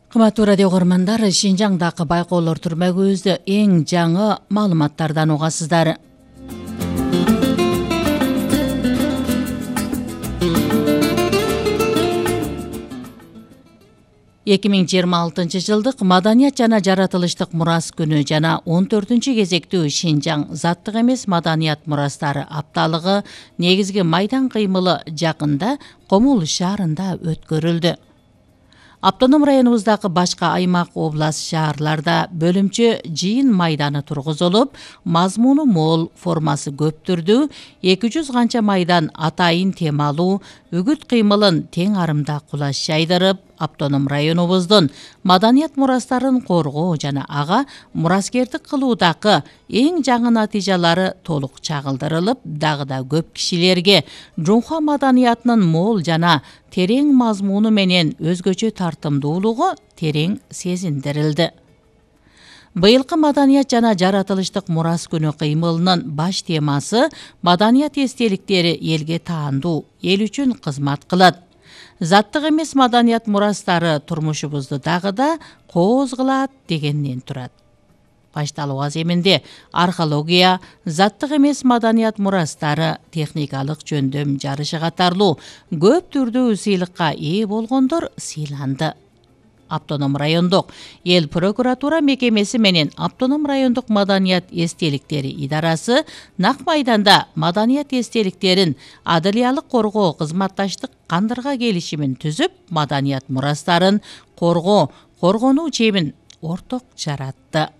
Кыматтуу радио көрмандар, Шинжаңдагы байкоолор түрмөгүбүздө эң жаңы маалыматтардан угасыздар. Эки миң жыйырма алтынчы жылдык маданият жана жаратылыштык мурас күнү жана 14-чү кезектүү Шинжаң заттык эмес маданият мурастары апталыгы негизги майдан кыймылы жакында Комул шаарында өткөрүлдү. Автоном районубуздагы башка аймак, область, шаарларда бөлүмчө жыйын майданы тургузулуп, мазмуну мол, формасы көп түрдүү, 200 канча майдан атайын темалуу, үгүт кыймылын тең арымда кулаш жайдырып, автоном районубуздун маданият мурастарын коргоо жана ага мураскердик кылуудагы эң жаңы натыйжалары толук чагылдырылып, дагы да көп кишилерге Жумха маданиятынын мол жана терең мазмуну менен өзгөчө тартымдуулугу терең сезиндирилди. Быйылкы маданият жана жаратылыштык мурас күнү кыймылынын баш темасы маданият эстеликтери элге таандуу, эл үчүн кызмат кылат. Заттык эмес маданият мурастары турмушубузду дагы да кооз кылат дегенден турат. Башталуу аземинде археология, заттык эмес маданият мурастары, техникалык жөндөм жарышы катарлуу көп түрдүү сыйлыкка ээ болгондор сыйланды. Автоном райондук эл прокуратура мекемеси менен Автоном райондук маданият эстеликтери идарасы нак майданда маданият эстеликтерин адылиялык коргоо кызматташтык кандырга келишимин түзүп, маданият мурастарын коргонуу чебин орток жаратты.